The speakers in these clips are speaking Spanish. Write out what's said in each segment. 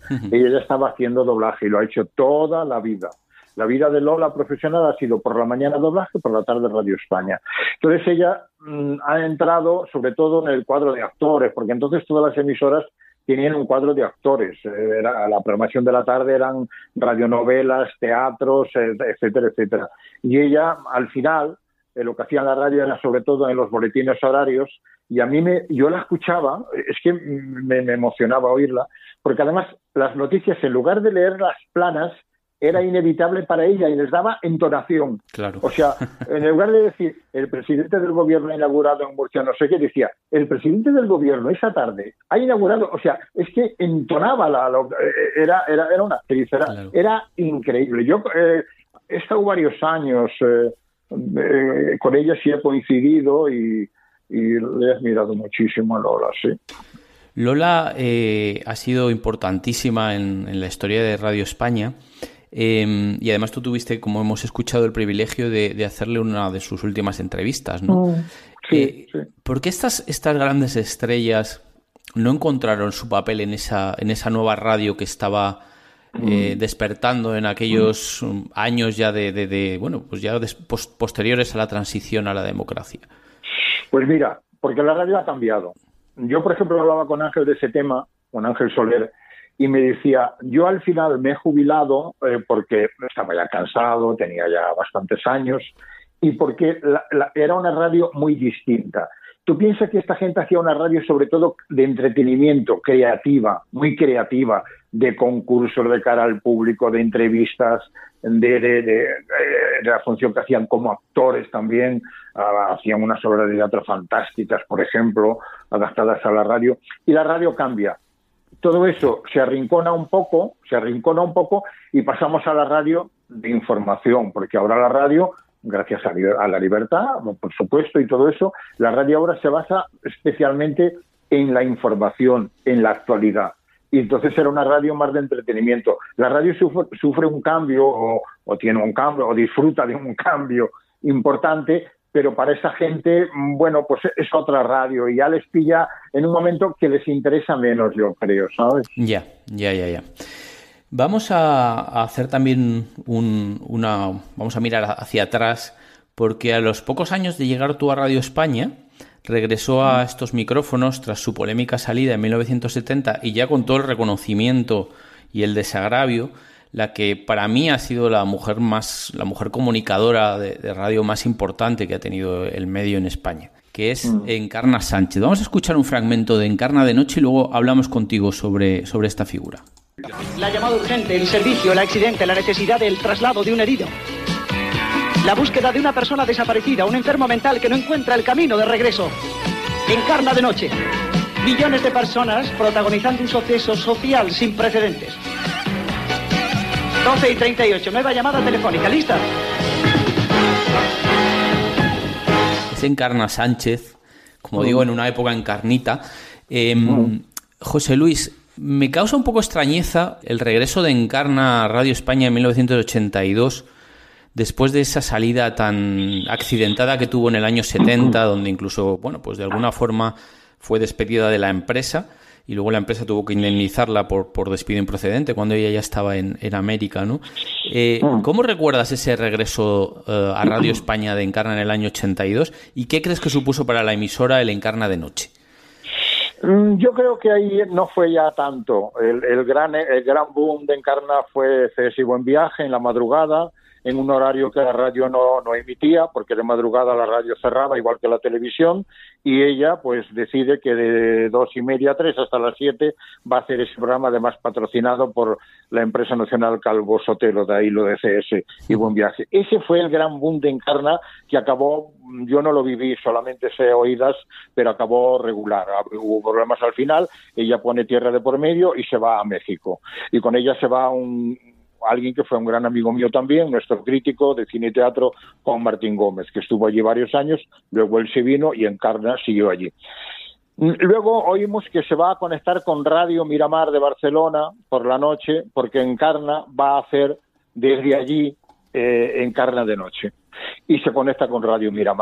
Ella ya estaba haciendo doblaje y lo ha hecho toda la vida. La vida de Lola profesional ha sido por la mañana doblaje, por la tarde Radio España. Entonces ella ha entrado sobre todo en el cuadro de actores, porque entonces todas las emisoras tenían un cuadro de actores. La programación de la tarde eran radionovelas, teatros, etcétera, etcétera. Y ella, al final, lo que hacía en la radio era sobre todo en los boletines horarios, y a mí yo la escuchaba, es que me emocionaba oírla, porque además las noticias, en lugar de leerlas planas, era inevitable para ella y les daba entonación. Claro. O sea, en lugar de decir el presidente del gobierno ha inaugurado en Murcia no sé qué, decía el presidente del gobierno esa tarde ha inaugurado, o sea, es que entonaba era una actriz, Claro. Era increíble. Yo he estado varios años con ella, sí he coincidido y le he admirado muchísimo a Lola, sí. Lola ha sido importantísima en la historia de Radio España. Y además tú tuviste, como hemos escuchado, el privilegio de hacerle una de sus últimas entrevistas, ¿no? Sí. ¿Por qué estas grandes estrellas no encontraron su papel en esa nueva radio que estaba despertando en aquellos años ya posteriores a la transición a la democracia? Pues mira, porque la radio ha cambiado. Yo, por ejemplo, hablaba con Ángel de ese tema, con Ángel Soler, y me decía, yo al final me he jubilado porque estaba ya cansado, tenía ya bastantes años, y porque era una radio muy distinta. Tú piensas que esta gente hacía una radio sobre todo de entretenimiento, creativa, muy creativa, de concursos de cara al público, de entrevistas, de la función que hacían como actores también, hacían unas obras de teatro fantásticas, por ejemplo, adaptadas a la radio, y la radio cambia. Todo eso se arrincona un poco y pasamos a la radio de información, porque ahora la radio, gracias a la libertad, por supuesto, y todo eso, la radio ahora se basa especialmente en la información, en la actualidad. Y entonces era una radio más de entretenimiento. La radio sufre un cambio o tiene un cambio o disfruta de un cambio importante, pero para esa gente, bueno, pues es otra radio y ya les pilla en un momento que les interesa menos, yo creo, ¿sabes? Ya. Vamos a hacer también vamos a mirar hacia atrás, porque a los pocos años de llegar tú a Radio España, regresó a estos micrófonos tras su polémica salida en 1970 y ya con todo el reconocimiento y el desagravio, la que para mí ha sido la mujer comunicadora de radio más importante que ha tenido el medio en España, que es Encarna Sánchez. Vamos a escuchar un fragmento de Encarna de Noche y luego hablamos contigo sobre esta figura. La llamada urgente, el servicio, el accidente, la necesidad del traslado de un herido. La búsqueda de una persona desaparecida, un enfermo mental que no encuentra el camino de regreso. Encarna de Noche. Millones de personas protagonizando un suceso social sin precedentes. 12:38, nueva llamada telefónica. ¿Lista? Es Encarna Sánchez, como digo, en una época encarnita. José Luis, me causa un poco extrañeza el regreso de Encarna a Radio España en 1982, después de esa salida tan accidentada que tuvo en el año 70, donde incluso, bueno, pues de alguna forma fue despedida de la empresa y luego la empresa tuvo que indemnizarla por despido improcedente cuando ella ya estaba en América, ¿no? ¿Cómo recuerdas ese regreso a Radio España de Encarna en el año 82 y qué crees que supuso para la emisora el Encarna de Noche? Yo creo que ahí no fue ya tanto. El gran boom de Encarna fue CS y Buen Viaje en la madrugada, en un horario que la radio no emitía, porque de madrugada la radio cerraba, igual que la televisión, y ella pues decide que de 2:30 a 3 hasta las 7 va a hacer ese programa, además patrocinado por la empresa nacional Calvo Sotelo, de ahí lo de CS y Buen Viaje. Ese fue el gran boom de Encarna, que acabó, yo no lo viví, solamente sé oídas, pero acabó regular. Hubo problemas al final, ella pone tierra de por medio y se va a México. Y con ella se va alguien que fue un gran amigo mío también, nuestro crítico de cine y teatro, Juan Martín Gómez, que estuvo allí varios años, luego él se vino y Encarna siguió allí. Luego oímos que se va a conectar con Radio Miramar de Barcelona por la noche, porque Encarna va a hacer desde allí Encarna de Noche, y se conecta con Radio Miramar.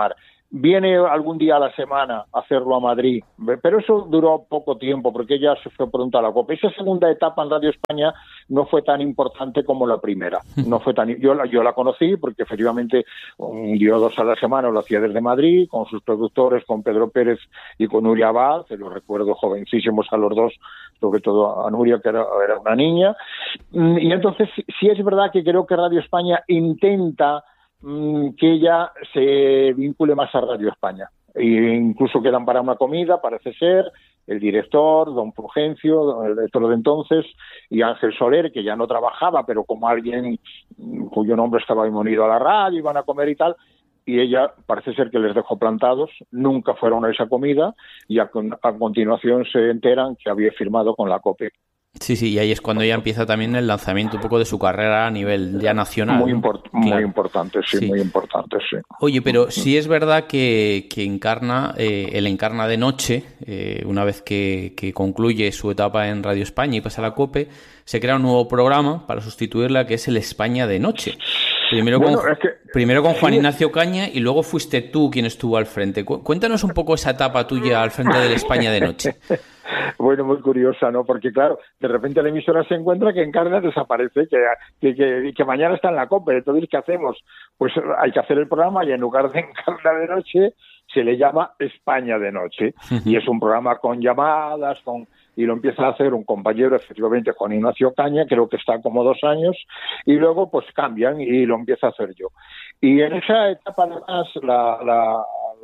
viene algún día a la semana a hacerlo a Madrid, pero eso duró poco tiempo porque ella se fue pronto a la COPE. Esa segunda etapa en Radio España no fue tan importante como la primera. No fue tan, yo la conocí porque efectivamente dio 2 a la semana, lo hacía desde Madrid, con sus productores, con Pedro Pérez y con Nuria Abad, que los recuerdo jovencísimos a los dos, sobre todo a Nuria, que era una niña. Y entonces sí es verdad que creo que Radio España intenta que ella se vincule más a Radio España. E incluso quedan para una comida, parece ser, el director, don Fulgencio, el director de entonces, y Ángel Soler, que ya no trabajaba, pero como alguien cuyo nombre estaba unido a la radio, iban a comer y tal, y ella parece ser que les dejó plantados, nunca fueron a esa comida, y a continuación se enteran que había firmado con la COPE. Sí, y ahí es cuando ya empieza también el lanzamiento un poco de su carrera a nivel ya nacional. Muy importante, sí, muy importante, sí. Oye, pero sí es verdad que encarna, él encarna de noche, una vez que concluye su etapa en Radio España y pasa a la COPE, se crea un nuevo programa para sustituirla, que es el España de Noche. Primero con Juan Ignacio Caña y luego fuiste tú quien estuvo al frente. Cuéntanos un poco esa etapa tuya al frente del España de Noche. Bueno, muy curiosa, ¿no? Porque claro, de repente la emisora se encuentra que Encarna desaparece, que mañana está en la COPE. Entonces, ¿qué hacemos? Pues hay que hacer el programa y en lugar de Encarna de Noche se le llama España de Noche. Y es un programa con llamadas, y lo empieza a hacer un compañero, efectivamente, Juan Ignacio Caña, creo que está como 2 años, y luego pues cambian y lo empiezo a hacer yo. Y en esa etapa además la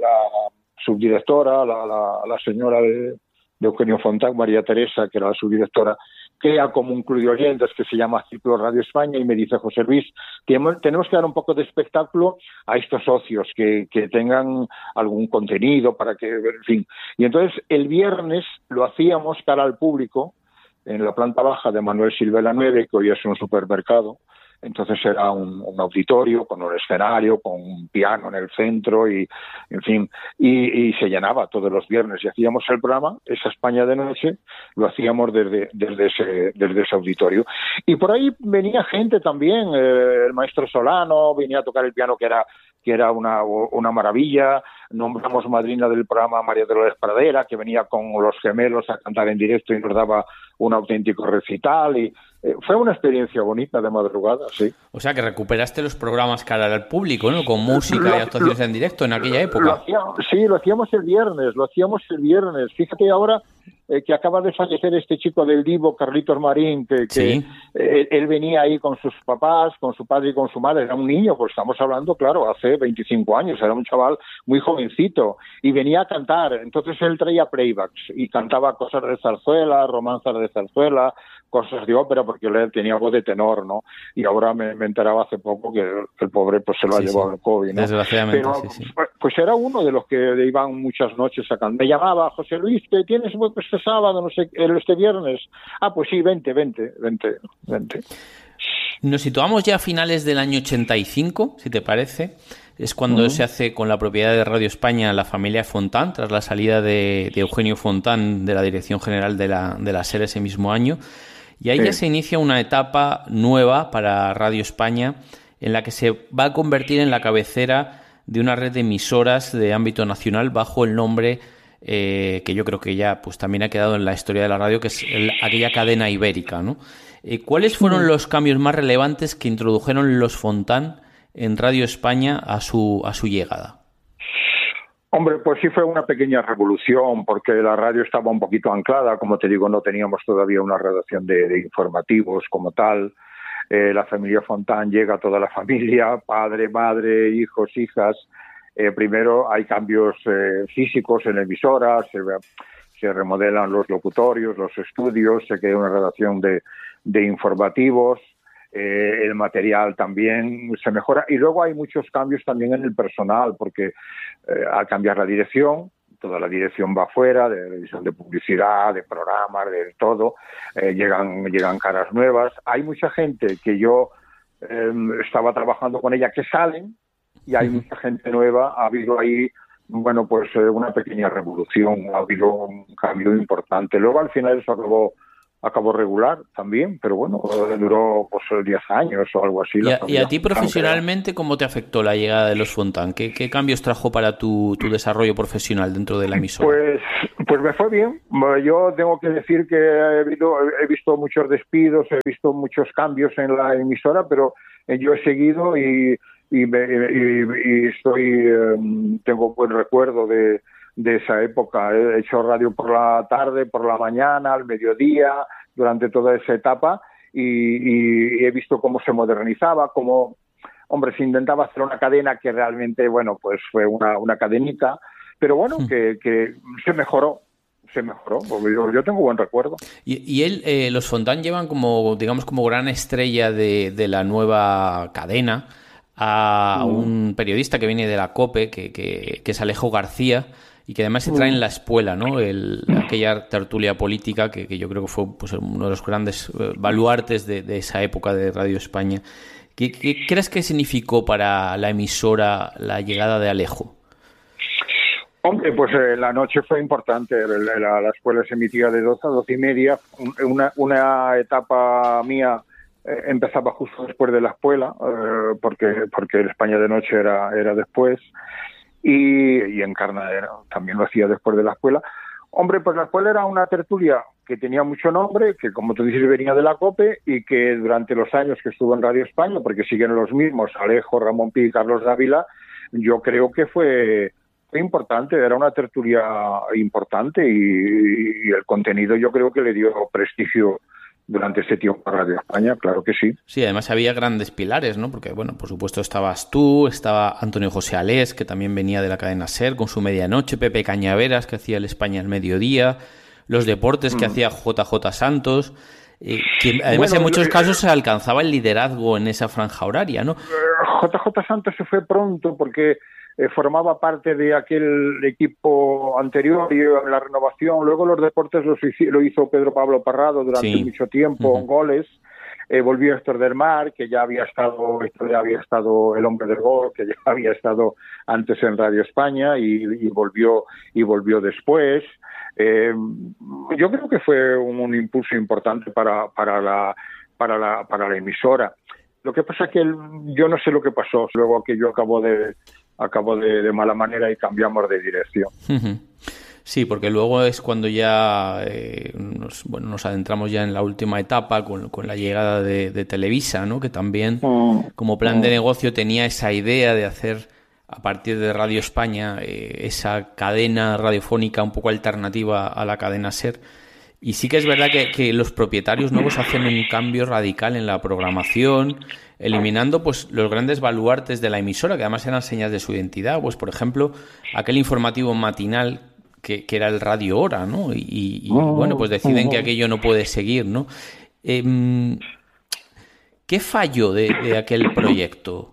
subdirectora, la señora de Eugenio Fontán, María Teresa, que era la subdirectora, crea como un club de oyentes que se llama Ciclo Radio España y me dice: José Luis, tenemos que dar un poco de espectáculo a estos socios, que tengan algún contenido para que, en fin. Y entonces el viernes lo hacíamos cara al público en la planta baja de Manuel Silvela 9, que hoy es un supermercado. Entonces era un auditorio con un escenario, con un piano en el centro y, en fin, y se llenaba todos los viernes y hacíamos el programa, esa España de Noche, lo hacíamos desde ese auditorio. Y por ahí venía gente también, el maestro Solano venía a tocar el piano, que era una maravilla. Nombramos madrina del programa a María Dolores Pradera, que venía con los gemelos a cantar en directo y nos daba un auténtico recital, y fue una experiencia bonita de madrugada, sí. O sea, que recuperaste los programas cara al público, ¿no? Con música y actuaciones en directo en aquella época. Lo hacíamos el viernes. Fíjate ahora que acaba de fallecer este chico del Divo, Carlitos Marín, que sí. Él venía ahí con sus papás, con su padre y con su madre. Era un niño, pues estamos hablando, claro, hace 25 años, era un chaval muy jovencito, y venía a cantar. Entonces él traía playbacks y cantaba cosas de zarzuela, romanzas de zarzuela, cosas de ópera, porque él tenía voz de tenor, ¿no? Y ahora me enteraba hace poco que el pobre pues se lo ha llevado el COVID, ¿no? Desgraciadamente, pero, sí. Pues era uno de los que iban muchas noches a cantar. Me llamaba: José Luis, ¿qué tienes este sábado, no sé, este viernes? Ah, pues sí, vente. Nos situamos ya a finales del año 85, si te parece. Es cuando se hace con la propiedad de Radio España la familia Fontán, tras la salida de Eugenio Fontán de la dirección general de la SER ese mismo año. Y ahí ya se inicia una etapa nueva para Radio España, en la que se va a convertir en la cabecera de una red de emisoras de ámbito nacional bajo el nombre que yo creo que ya pues también ha quedado en la historia de la radio, que es aquella cadena ibérica, ¿no? ¿Cuáles fueron los cambios más relevantes que introdujeron los Fontán en Radio España a su llegada? Hombre, pues sí fue una pequeña revolución, porque la radio estaba un poquito anclada, como te digo, no teníamos todavía una redacción de informativos como tal. La familia Fontán llega, toda la familia, padre, madre, hijos, hijas. Primero hay cambios físicos en emisoras, se remodelan los locutorios, los estudios, se crea una redacción de informativos. El material también se mejora, y luego hay muchos cambios también en el personal, porque al cambiar la dirección, toda la dirección va afuera, de dirección de publicidad, de programas, de todo, llegan caras nuevas. Hay mucha gente que yo estaba trabajando con ella que salen, y hay mucha gente nueva. Ha habido ahí, bueno, pues una pequeña revolución, ha habido un cambio importante. Luego al final eso acabó regular también, pero bueno, duró pues 10 años o algo así. ¿Y a ti profesionalmente cómo te afectó la llegada de los Fontán? ¿Qué cambios trajo para tu desarrollo profesional dentro de la emisora? Pues me fue bien. Yo tengo que decir que he visto muchos despidos, he visto muchos cambios en la emisora, pero yo he seguido y tengo buen recuerdo de esa época. He hecho radio por la tarde, por la mañana, al mediodía, durante toda esa etapa, y he visto cómo se modernizaba, cómo, hombre, se intentaba hacer una cadena que realmente, bueno, pues fue una cadenita, pero bueno, que se mejoró, porque yo tengo buen recuerdo. Y los Fontán llevan como, digamos, como gran estrella de la nueva cadena a un periodista que viene de la COPE, que es Alejo García, y que además se trae en La Espuela, ¿no? Aquella tertulia política que yo creo que fue pues, uno de los grandes baluartes de esa época de Radio España. ¿Qué crees que significó para la emisora la llegada de Alejo? Hombre, pues la noche fue importante. La escuela se emitía de 12 a 12 y media. Una etapa mía empezaba justo después de la escuela, porque el España de noche era después. Y Encarna también lo hacía después de la escuela. Hombre, pues la escuela era una tertulia que tenía mucho nombre, que como tú dices venía de la COPE, y que durante los años que estuvo en Radio España, porque siguen los mismos, Alejo, Ramón Pi y Carlos Dávila, yo creo que fue importante, era una tertulia importante y el contenido yo creo que le dio prestigio durante ese tiempo a Radio España, claro que sí. Sí, además había grandes pilares, ¿no? Porque, bueno, por supuesto estabas tú, estaba Antonio José Alés, que también venía de la cadena SER con su medianoche, Pepe Cañaveras, que hacía el España al mediodía, los deportes que hacía JJ Santos, que además en muchos casos se alcanzaba el liderazgo en esa franja horaria, ¿no? JJ Santos se fue pronto porque formaba parte de aquel equipo anterior y la renovación. Luego los deportes lo hizo Pedro Pablo Parrado durante mucho tiempo en goles. Volvió Héctor del Mar, que ya había estado el hombre del gol, que ya había estado antes en Radio España y volvió después. Yo creo que fue un impulso importante para la emisora. Lo que pasa es que yo no sé lo que pasó. Luego aquello acabó de mala manera y cambiamos de dirección. Sí, porque luego es cuando ya nos adentramos ya en la última etapa con la llegada de Televisa, ¿no? Que también como plan de negocio tenía esa idea de hacer a partir de Radio España esa cadena radiofónica un poco alternativa a la cadena SER. Y sí que es verdad que los propietarios nuevos hacen un cambio radical en la programación, eliminando pues los grandes baluartes de la emisora, que además eran señas de su identidad. Pues, por ejemplo, aquel informativo matinal que era el Radio Hora, ¿no? Y bueno, pues deciden que aquello no puede seguir, ¿no? ¿Qué falló de aquel proyecto?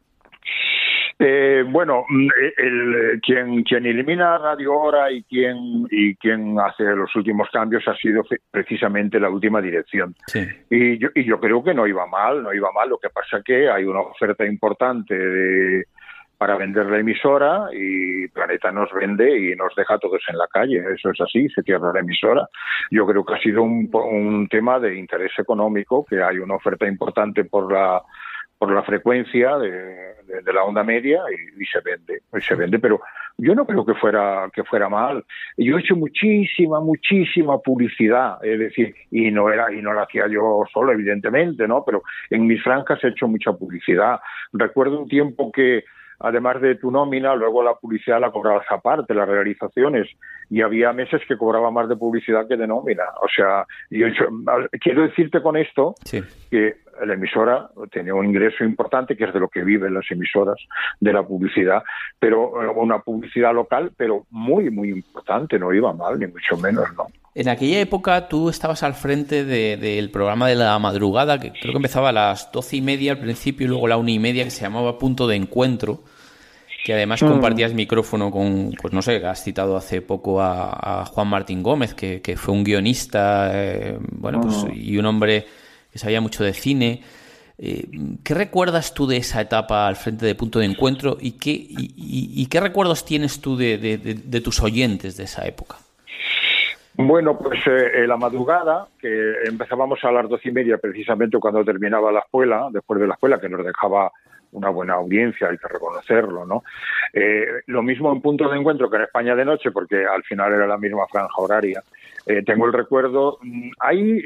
Bueno, quien elimina Radio Hora y quien hace los últimos cambios ha sido precisamente la última dirección. Sí. Y yo creo que no iba mal. Lo que pasa es que hay una oferta importante para vender la emisora y Planeta nos vende y nos deja a todos en la calle. Eso es así, se cierra la emisora. Yo creo que ha sido un tema de interés económico, que hay una oferta importante por la frecuencia de la onda media y se vende, pero yo no creo que fuera mal. Yo he hecho muchísima publicidad, es decir, y no la hacía yo solo, evidentemente, ¿no? Pero en mis franjas he hecho mucha publicidad. Recuerdo un tiempo que además de tu nómina, luego la publicidad la cobrabas aparte, las realizaciones, y había meses que cobraba más de publicidad que de nómina. O sea, quiero decirte con esto que la emisora tenía un ingreso importante, que es de lo que viven las emisoras, de la publicidad, pero una publicidad local, pero muy importante, no iba mal, ni mucho menos, ¿no? En aquella época tú estabas al frente del programa de la madrugada, que creo que empezaba a las 12:30 al principio y luego a la 1:30, que se llamaba Punto de Encuentro, que además compartías micrófono con, pues no sé, has citado hace poco a Juan Martín Gómez, que fue un guionista, pues, y un hombre que sabía mucho de cine. ¿Qué recuerdas tú de esa etapa al frente de Punto de Encuentro y qué recuerdos tienes tú de tus oyentes de esa época? Bueno, pues la madrugada, que empezábamos a las 12:30, precisamente cuando terminaba la escuela, después de la escuela, que nos dejaba una buena audiencia, hay que reconocerlo, ¿no? Lo mismo en Punto de Encuentro que en España de Noche, porque al final era la misma franja horaria. Tengo el recuerdo, ahí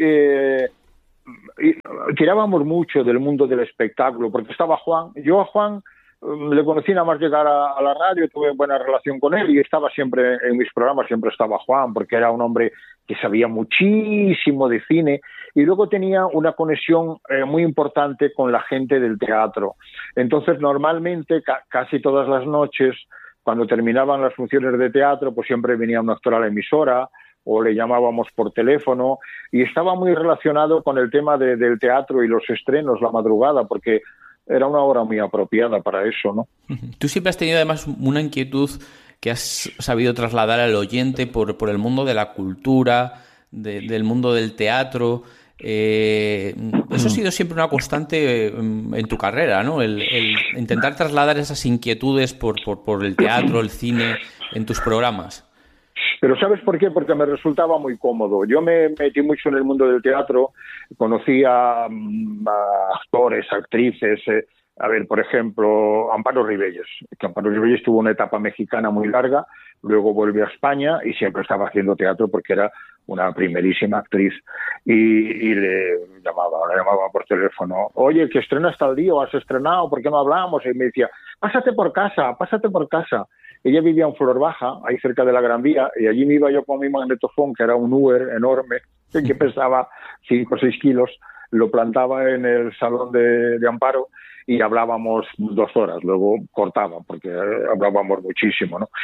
tirábamos mucho del mundo del espectáculo, porque estaba Juan. Yo a Juan le conocí nada más llegar a la radio, tuve buena relación con él y estaba siempre en mis programas, siempre estaba Juan, porque era un hombre que sabía muchísimo de cine y luego tenía una conexión muy importante con la gente del teatro. Entonces, normalmente, casi todas las noches, cuando terminaban las funciones de teatro, pues siempre venía un actor a la emisora o le llamábamos por teléfono y estaba muy relacionado con el tema del teatro y los estrenos, la madrugada, porque era una hora muy apropiada para eso, ¿no? Tú siempre has tenido además una inquietud que has sabido trasladar al oyente por el mundo de la cultura, del mundo del teatro. Eso ha sido siempre una constante en tu carrera, ¿no? El intentar trasladar esas inquietudes por el teatro, el cine, en tus programas. Pero ¿sabes por qué? Porque me resultaba muy cómodo. Yo me metí mucho en el mundo del teatro, conocí a actores, actrices. A ver, por ejemplo, Amparo Ribelles. Que Amparo Ribelles tuvo una etapa mexicana muy larga, luego volvió a España y siempre estaba haciendo teatro porque era una primerísima actriz. Y le llamaba por teléfono. Oye, que estrenas tal día o has estrenado, ¿por qué no hablamos? Y me decía, pásate por casa. Ella vivía en Flor Baja, ahí cerca de la Gran Vía, y allí me iba yo con mi magnetofón, que era un Uber enorme, que pesaba 5 o 6 kilos, lo plantaba en el salón de Amparo y hablábamos 2 horas, luego cortaba, porque hablábamos muchísimo, ¿no?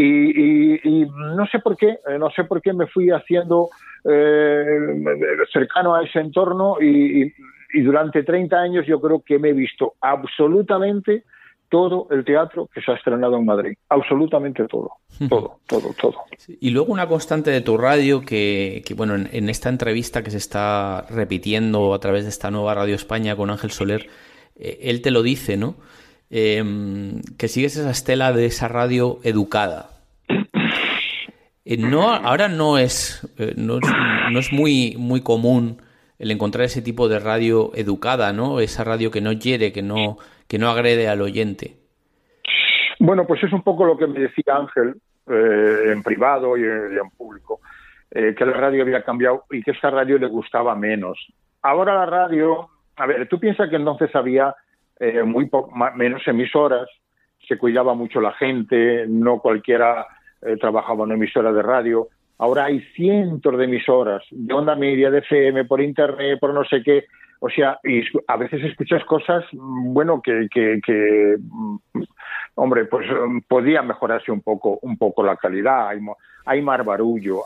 Y no sé por qué me fui haciendo cercano a ese entorno y durante 30 años yo creo que me he visto absolutamente todo el teatro que se ha estrenado en Madrid. Absolutamente todo. Y luego una constante de tu radio que bueno, en esta entrevista que se está repitiendo a través de esta nueva Radio España con Ángel Soler, él te lo dice, ¿no? Que sigues esa estela de esa radio educada. Ahora no es muy común el encontrar ese tipo de radio educada, ¿no? Esa radio que no hiere, que no agrede al oyente. Bueno, pues es un poco lo que me decía Ángel en privado y en público, que la radio había cambiado y que esta radio le gustaba menos. Ahora la radio, a ver, tú piensas que entonces había menos emisoras, se cuidaba mucho la gente, no cualquiera trabajaba en una emisora de radio. Ahora hay cientos de emisoras, de onda media, de FM, por internet, por no sé qué. O sea, y a veces escuchas cosas, bueno, que hombre, pues podía mejorarse un poco la calidad. Hay más barullo.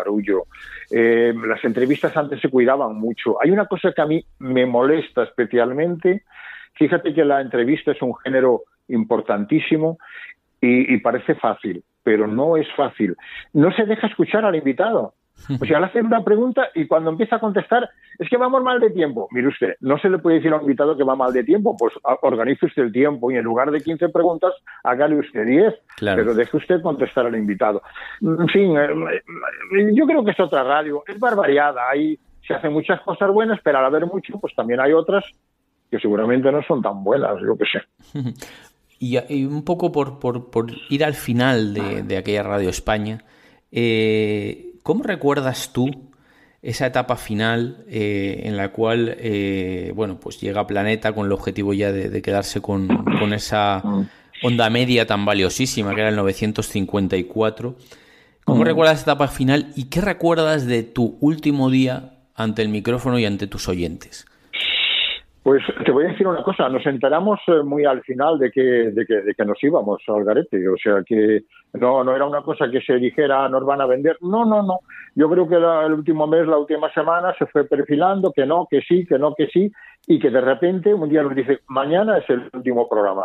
Las entrevistas antes se cuidaban mucho. Hay una cosa que a mí me molesta especialmente. Fíjate que la entrevista es un género importantísimo y parece fácil, pero no es fácil. No se deja escuchar al invitado. O sea, le hacen una pregunta y cuando empieza a contestar, es que vamos mal de tiempo. Mire usted, no se le puede decir a un invitado que va mal de tiempo, pues organice usted el tiempo y en lugar de 15 preguntas, hágale usted 10, claro. Pero deje usted contestar al invitado. En fin, yo creo que es otra radio, es más variada, ahí se hacen muchas cosas buenas, pero al haber mucho, pues también hay otras que seguramente no son tan buenas, yo qué sé. Y un poco por ir al final de aquella Radio España, ¿cómo recuerdas tú esa etapa final en la cual bueno, pues llega Planeta con el objetivo ya de quedarse con esa onda media tan valiosísima que era el 954? ¿Cómo recuerdas esa etapa final y qué recuerdas de tu último día ante el micrófono y ante tus oyentes? Pues te voy a decir una cosa, nos enteramos muy al final de que nos íbamos al garete, o sea que no era una cosa que se dijera nos van a vender, no. Yo creo que el último mes, la última semana se fue perfilando que no, que sí, y que de repente un día nos dice mañana es el último programa.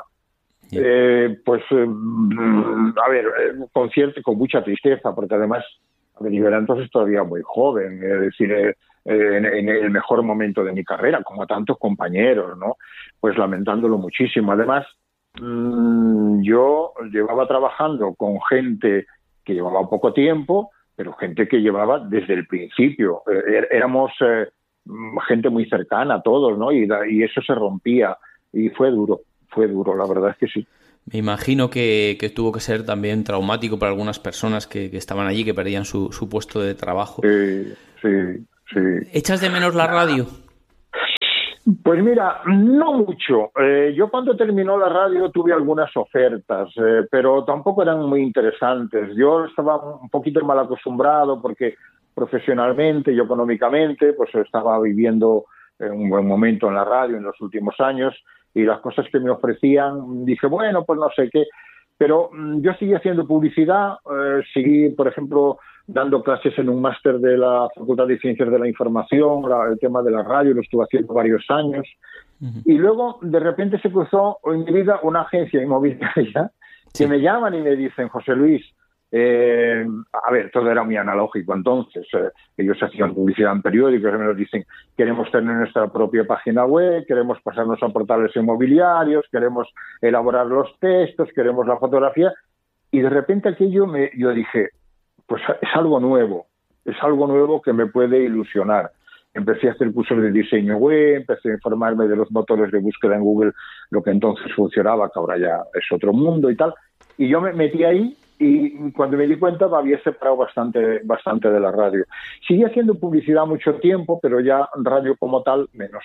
A ver, con mucha tristeza, porque además yo era entonces todavía muy joven, es decir, en el mejor momento de mi carrera, como a tantos compañeros, ¿no? Pues lamentándolo muchísimo. Además, yo llevaba trabajando con gente que llevaba poco tiempo, pero gente que llevaba desde el principio. Éramos gente muy cercana a todos, ¿no? Y eso se rompía y fue duro, la verdad es que sí. Me imagino que tuvo que ser también traumático para algunas personas que estaban allí, que perdían su puesto de trabajo. Sí. ¿Echas de menos la radio? Pues mira, no mucho. Yo cuando terminó la radio tuve algunas ofertas, pero tampoco eran muy interesantes. Yo estaba un poquito mal acostumbrado porque profesionalmente y económicamente pues estaba viviendo un buen momento en la radio en los últimos años, y las cosas que me ofrecían, dije, bueno, pues no sé qué. Pero yo seguí haciendo publicidad, seguí, por ejemplo, dando clases en un máster de la Facultad de Ciencias de la Información, el tema de la radio, lo estuve haciendo varios años. Uh-huh. Y luego, de repente, se cruzó en mi vida una agencia inmobiliaria que me llaman y me dicen, José Luis, a ver, todo era muy analógico entonces, ellos hacían publicidad en periódicos y me nos dicen, queremos tener nuestra propia página web, queremos pasarnos a portales inmobiliarios, queremos elaborar los textos, queremos la fotografía, y de repente aquello yo dije, pues es algo nuevo que me puede ilusionar. Empecé a hacer cursos de diseño web, empecé a informarme de los motores de búsqueda en Google, lo que entonces funcionaba, que ahora ya es otro mundo y tal, y yo me metí ahí. Y cuando me di cuenta me había separado bastante de la radio. Seguí haciendo publicidad mucho tiempo, pero ya radio como tal, menos.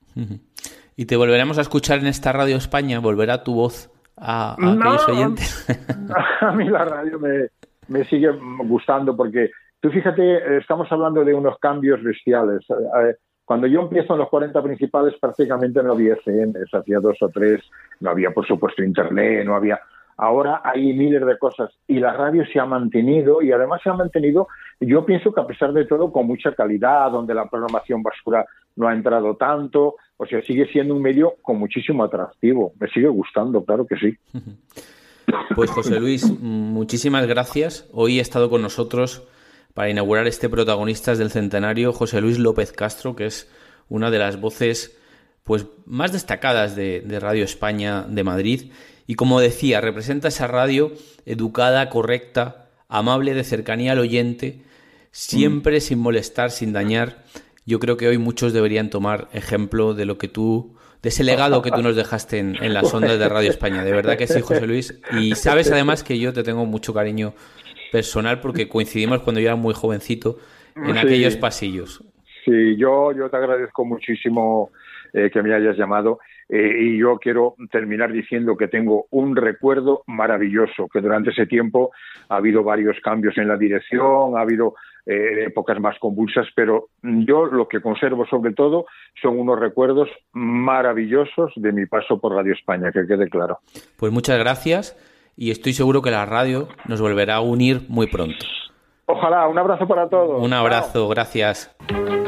¿Y te volveremos a escuchar en esta Radio España? ¿Volverá tu voz a aquellos oyentes? A mí la radio me sigue gustando porque, tú fíjate, estamos hablando de unos cambios bestiales. Cuando yo empiezo en los 40 principales prácticamente no había FMs, hacía 2 o 3, no había por supuesto internet, no había... Ahora hay miles de cosas y la radio se ha mantenido, y además se ha mantenido, yo pienso que a pesar de todo, con mucha calidad, donde la programación basura no ha entrado tanto, o sea, sigue siendo un medio con muchísimo atractivo. Me sigue gustando, claro que sí. Pues José Luis, muchísimas gracias. Hoy ha estado con nosotros para inaugurar este Protagonistas del Centenario José Luis López Castro, que es una de las voces pues más destacadas de Radio España de Madrid. Y como decía, representa esa radio educada, correcta, amable, de cercanía al oyente, siempre sin molestar, sin dañar. Yo creo que hoy muchos deberían tomar ejemplo de lo que de ese legado que tú nos dejaste en las ondas de Radio España. De verdad que sí, José Luis. Y sabes además que yo te tengo mucho cariño personal porque coincidimos cuando yo era muy jovencito en aquellos pasillos. Sí, yo te agradezco muchísimo que me hayas llamado. Y yo quiero terminar diciendo que tengo un recuerdo maravilloso, que durante ese tiempo ha habido varios cambios en la dirección, ha habido épocas más convulsas, pero yo lo que conservo sobre todo son unos recuerdos maravillosos de mi paso por Radio España, que quede claro. Pues muchas gracias y estoy seguro que la radio nos volverá a unir muy pronto. Ojalá, un abrazo para todos. Un abrazo, gracias.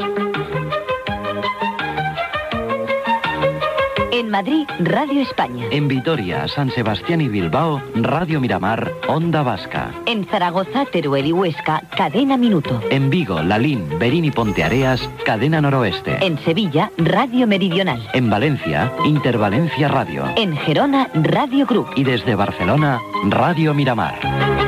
En Madrid, Radio España. En Vitoria, San Sebastián y Bilbao, Radio Miramar, Onda Vasca. En Zaragoza, Teruel y Huesca, Cadena Minuto. En Vigo, Lalín, Berín y Ponteareas, Cadena Noroeste. En Sevilla, Radio Meridional. En Valencia, Intervalencia Radio. En Gerona, Radio Group. Y desde Barcelona, Radio Miramar.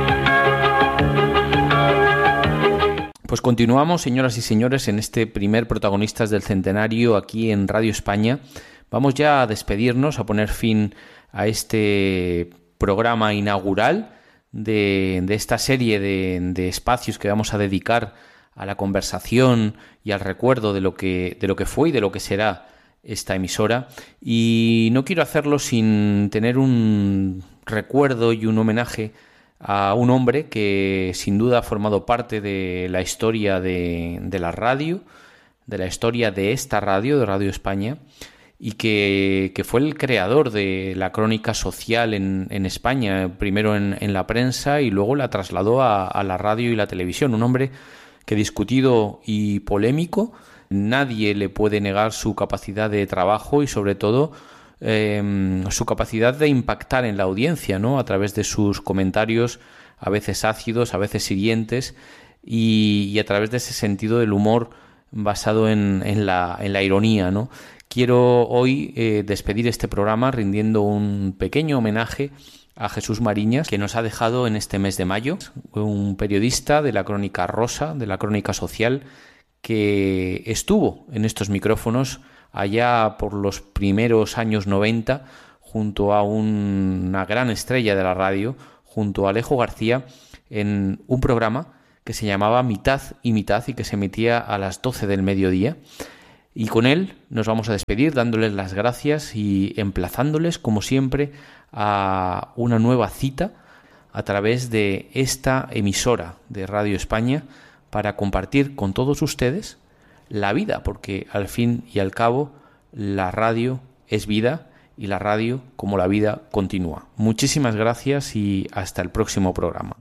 Pues continuamos, señoras y señores, en este primer Protagonistas del Centenario aquí en Radio España. Vamos ya a despedirnos, a poner fin a este programa inaugural de esta serie de espacios que vamos a dedicar a la conversación y al recuerdo de lo que fue y de lo que será esta emisora. Y no quiero hacerlo sin tener un recuerdo y un homenaje a un hombre que sin duda ha formado parte de la historia de la radio, de la historia de esta radio, de Radio España, y que fue el creador de la crónica social en España, primero en la prensa y luego la trasladó a la radio y la televisión. Un hombre que, discutido y polémico, nadie le puede negar su capacidad de trabajo y sobre todo su capacidad de impactar en la audiencia, ¿no? A través de sus comentarios, a veces ácidos, a veces hirientes, y a través de ese sentido del humor basado en la ironía, ¿no? Quiero hoy despedir este programa rindiendo un pequeño homenaje a Jesús Mariñas, que nos ha dejado en este mes de mayo, un periodista de la Crónica Rosa, de la Crónica Social, que estuvo en estos micrófonos allá por los primeros años 90, junto a una gran estrella de la radio, junto a Alejo García, en un programa que se llamaba Mitad y Mitad y que se emitía a las 12 del mediodía. Y con él nos vamos a despedir dándoles las gracias y emplazándoles, como siempre, a una nueva cita a través de esta emisora de Radio España para compartir con todos ustedes la vida, porque al fin y al cabo la radio es vida y la radio, como la vida, continúa. Muchísimas gracias y hasta el próximo programa.